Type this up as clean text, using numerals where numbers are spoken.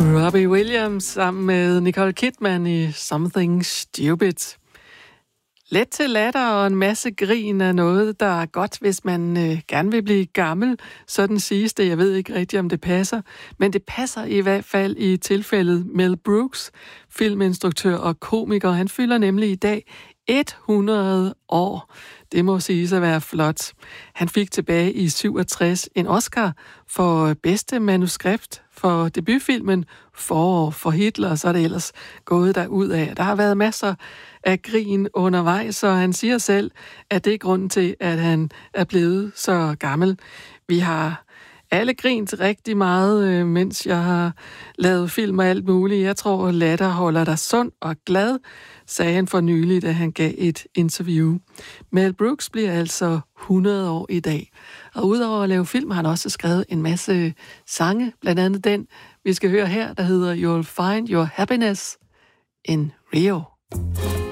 Robbie Williams sammen med Nicole Kidman i Something Stupid. Let til latter og en masse grin er noget, der er godt, hvis man gerne vil blive gammel. Sådan siges det. Jeg ved ikke rigtigt, om det passer. Men det passer i hvert fald i tilfældet Mel Brooks, filminstruktør og komiker. Han fylder nemlig i dag 100 år. Det må siges at være flot. Han fik tilbage i 67 en Oscar for bedste manuskript for debutfilmen Forår for Hitler, så er det ellers gået derudad. Der har været masser af grin undervejs, og han siger selv, at det er grunden til, at han er blevet så gammel. Vi har alle grint rigtig meget, mens jeg har lavet film og alt muligt. Jeg tror, latter holder dig sund og glad, sagde han for nylig, da han gav et interview. Mel Brooks bliver altså 100 år i dag. Og udover at lave film, har han også skrevet en masse sange, blandt andet den, vi skal høre her, der hedder You'll Find Your Happiness in Rio.